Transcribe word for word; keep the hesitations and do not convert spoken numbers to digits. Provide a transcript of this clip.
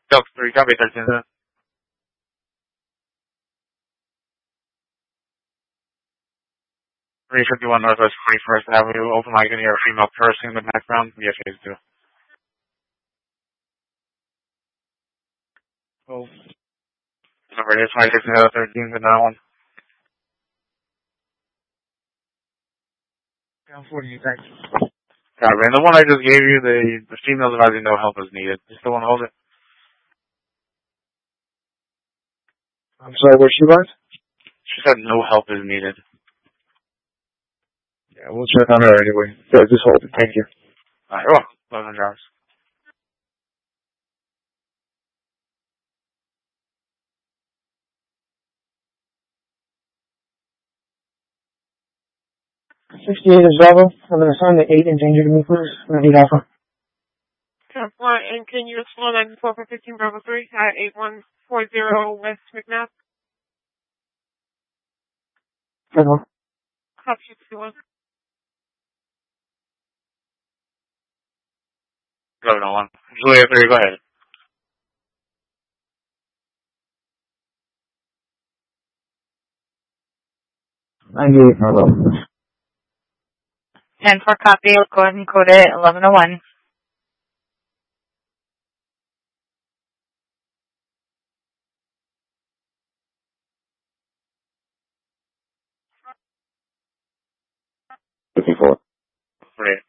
Delta three, copy thirteen. three fifty-one Northwest forty-first Avenue, open mic and hear a female cursing in the background. Yes, please do. Oh. Number is five six zero thirteen to that one. Down forty, thanks. Copy. And the one I just gave you, the the female advising no help is needed. You still want to hold it? I'm sorry, what she was? She said no help is needed. Yeah, we'll check on her anyway. Yeah, just hold it. Thank you. Alright, you're welcome. eleven drivers. sixty-eight is Bravo. I'm going to assign the eight in danger to me first. I need alpha. ten four, and can you respond at twelve for fifteen Bravo three at eight one four zero West McNabb? ten one. Copy two one. eleven oh one. Julia three, go ahead. ninety-eight Bravo. ten four copy. Let's go ahead and code it eleven oh one. fifty-four. Great.